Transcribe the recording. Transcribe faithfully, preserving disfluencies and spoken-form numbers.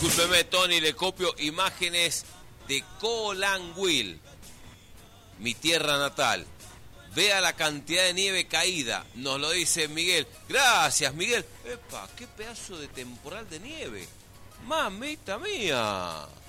Discúlpeme, Tony, le copio imágenes de Colanguil, mi tierra natal. Vea la cantidad de nieve caída, nos lo dice Miguel. Gracias, Miguel. Epa, qué pedazo de temporal de nieve. Mamita mía.